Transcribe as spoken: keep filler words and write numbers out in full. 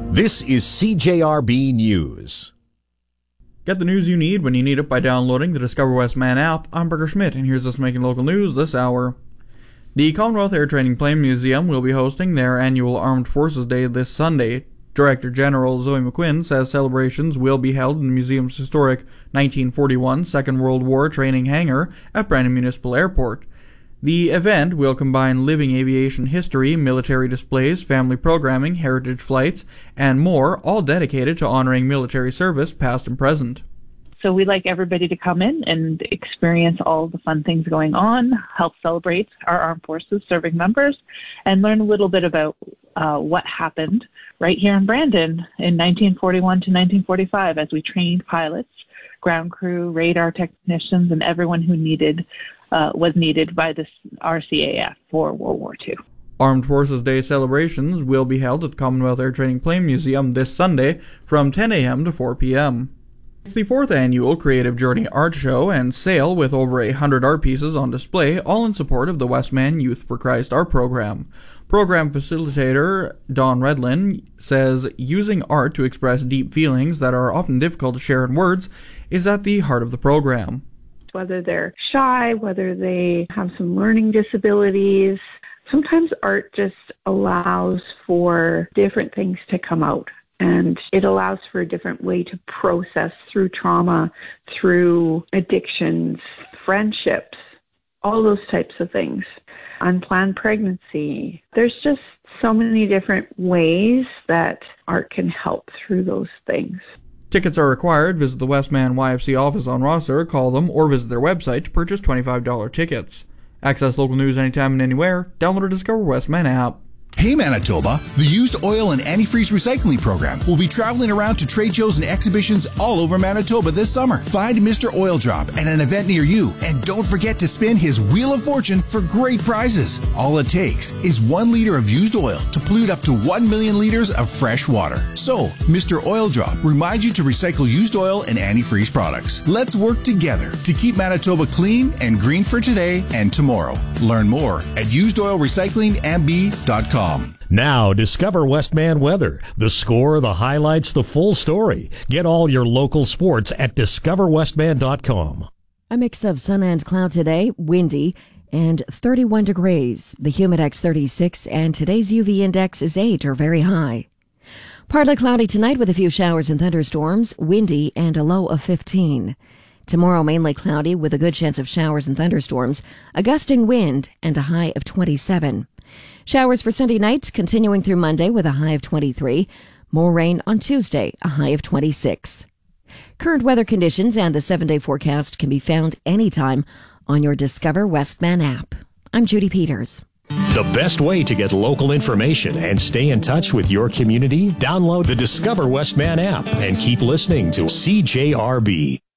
This is C J R B News. Get the news you need when you need it by downloading the Discover Westman app. I'm Berger Schmidt, and here's us making local news this hour. The Commonwealth Air Training Plane Museum will be hosting their annual Armed Forces Day this Sunday. Director General Zoe McQuinn says celebrations will be held in the museum's historic nineteen forty-one Second World War training hangar at Brandon Municipal Airport. The event will combine living aviation history, military displays, family programming, heritage flights, and more, all dedicated to honoring military service past and present. So we'd like everybody to come in and experience all the fun things going on, help celebrate our armed forces serving members, and learn a little bit about uh, what happened right here in Brandon in nineteen forty-one to nineteen forty-five as we trained pilots, ground crew, radar technicians, and everyone who needed uh, was needed by the R C A F for World War Two. Armed Forces Day celebrations will be held at the Commonwealth Air Training Plane Museum this Sunday from ten a.m. to four p.m. It's the fourth annual Creative Journey Art Show and Sale with over a hundred art pieces on display, all in support of the Westman Youth for Christ art program. Program facilitator Don Redlin says using art to express deep feelings that are often difficult to share in words is at the heart of the program. Whether they're shy, whether they have some learning disabilities, sometimes art just allows for different things to come out. And it allows for a different way to process through trauma, through addictions, friendships, all those types of things. Unplanned pregnancy. There's just so many different ways that art can help through those things. Tickets are required. Visit the Westman Y F C office on Rosser, call them, or visit their website to purchase twenty-five dollars tickets. Access local news anytime and anywhere. Download the Discover Westman app. Hey Manitoba, the Used Oil and Antifreeze Recycling Program will be traveling around to trade shows and exhibitions all over Manitoba this summer. Find Mister Oil Drop at an event near you, and don't forget to spin his Wheel of Fortune for great prizes. All it takes is one liter of used oil to pollute up to one million liters of fresh water. So, Mister Oil Drop reminds you to recycle used oil and antifreeze products. Let's work together to keep Manitoba clean and green for today and tomorrow. Learn more at used oil recycling m b dot com. Now, discover Westman weather. The score, the highlights, the full story. Get all your local sports at discover westman dot com. A mix of sun and cloud today, windy, and thirty-one degrees. The Humidex thirty-six, and today's U V index is eight or very high. Partly cloudy tonight with a few showers and thunderstorms, windy, and a low of fifteen. Tomorrow, mainly cloudy with a good chance of showers and thunderstorms, a gusting wind, and a high of twenty-seven. Showers for Sunday night, continuing through Monday with a high of twenty-three. More rain on Tuesday, a high of twenty-six. Current weather conditions and the seven-day forecast can be found anytime on your Discover Westman app. I'm Judy Peters. The best way to get local information and stay in touch with your community? Download the Discover Westman app and keep listening to C J R B.